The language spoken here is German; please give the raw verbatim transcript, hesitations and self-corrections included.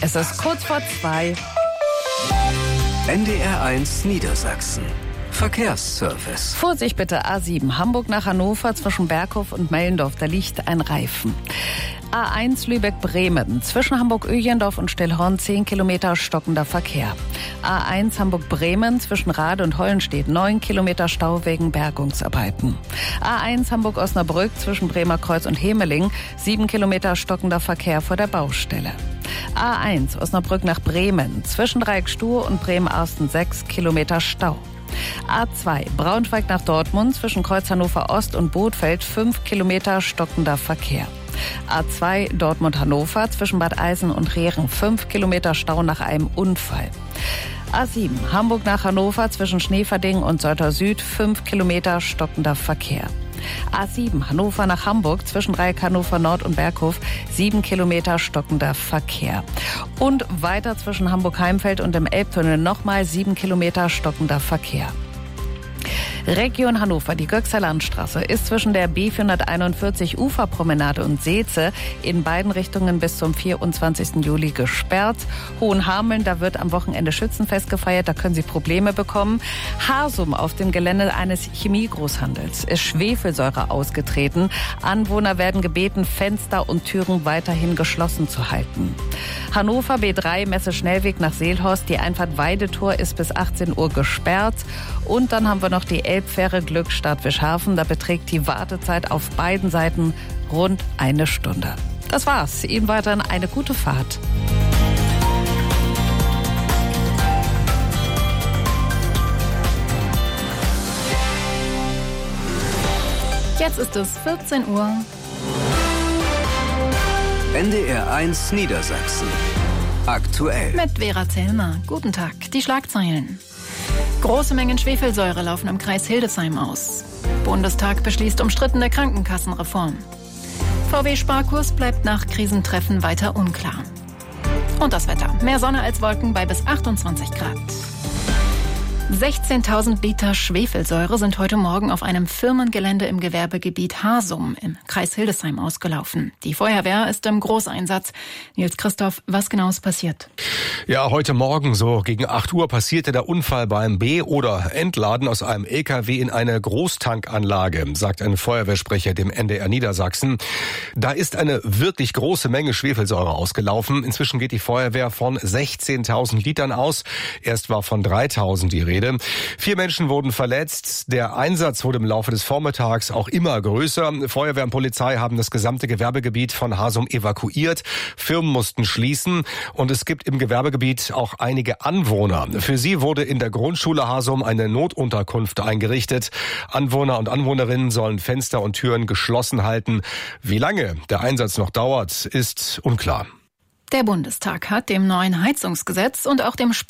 Es ist kurz vor zwei. N D R eins Niedersachsen. Verkehrsservice. Vorsicht bitte, A sieben, Hamburg nach Hannover zwischen Berghof und Mellendorf, da liegt ein Reifen. A eins Lübeck-Bremen, zwischen Hamburg-Öjendorf und Stillhorn zehn Kilometer stockender Verkehr. A eins Hamburg-Bremen, zwischen Rade und Hollenstedt neun Kilometer Stau wegen Bergungsarbeiten. A eins Hamburg-Osnabrück, zwischen Bremer Kreuz und Hemeling sieben Kilometer stockender Verkehr vor der Baustelle. A eins Osnabrück nach Bremen, zwischen Dreieckstuhe und Bremen-Arsten sechs Kilometer Stau. A zwei Braunschweig nach Dortmund, zwischen Kreuz Hannover Ost und Bothfeld fünf Kilometer stockender Verkehr. A zwei Dortmund-Hannover, zwischen Bad Eisen und Rehren fünf Kilometer Stau nach einem Unfall. A sieben Hamburg nach Hannover, zwischen Schneeverding und Sölter Süd fünf Kilometer stockender Verkehr. A sieben Hannover nach Hamburg, zwischen Dreieck Hannover Nord und Berghof sieben Kilometer stockender Verkehr. Und weiter zwischen Hamburg-Heimfeld und dem Elbtunnel nochmal sieben Kilometer stockender Verkehr. Region Hannover, die Göxer Landstraße, ist zwischen der B vierhunderteinundvierzig Uferpromenade und Seetze in beiden Richtungen bis zum vierundzwanzigsten Juli gesperrt. Hohenhameln, da wird am Wochenende Schützenfest gefeiert, da können Sie Probleme bekommen. Harsum, auf dem Gelände eines Chemiegroßhandels, ist Schwefelsäure ausgetreten. Anwohner werden gebeten, Fenster und Türen weiterhin geschlossen zu halten. Hannover B drei, Messe Schnellweg nach Seelhorst, die Einfahrt Weidetor ist bis achtzehn Uhr gesperrt. Und dann haben wir noch die Elbfähre Glückstadt Wischhafen. Da beträgt die Wartezeit auf beiden Seiten rund eine Stunde. Das war's. Ihnen weiterhin eine gute Fahrt. Jetzt ist es vierzehn Uhr. N D R eins Niedersachsen. Aktuell. Mit Vera Zellmer. Guten Tag. Die Schlagzeilen. Große Mengen Schwefelsäure laufen im Kreis Hildesheim aus. Bundestag beschließt umstrittene Krankenkassenreform. V W-Sparkurs bleibt nach Krisentreffen weiter unklar. Und das Wetter. Mehr Sonne als Wolken bei bis achtundzwanzig Grad. sechzehntausend Liter Schwefelsäure sind heute Morgen auf einem Firmengelände im Gewerbegebiet Harsum im Kreis Hildesheim ausgelaufen. Die Feuerwehr ist im Großeinsatz. Nils Christoph, was genau ist passiert? Ja, heute Morgen so gegen acht Uhr passierte der Unfall beim B- oder Entladen aus einem L K W in eine Großtankanlage, sagt ein Feuerwehrsprecher dem N D R Niedersachsen. Da ist eine wirklich große Menge Schwefelsäure ausgelaufen. Inzwischen geht die Feuerwehr von sechzehntausend Litern aus. Erst war von dreitausend die Rede. Vier Menschen wurden verletzt. Der Einsatz wurde im Laufe des Vormittags auch immer größer. Feuerwehr und Polizei haben das gesamte Gewerbegebiet von Harsum evakuiert. Firmen mussten schließen und es gibt im Gewerbegebiet auch einige Anwohner. Für sie wurde in der Grundschule Harsum eine Notunterkunft eingerichtet. Anwohner und Anwohnerinnen sollen Fenster und Türen geschlossen halten. Wie lange der Einsatz noch dauert, ist unklar. Der Bundestag hat dem neuen Heizungsgesetz und auch dem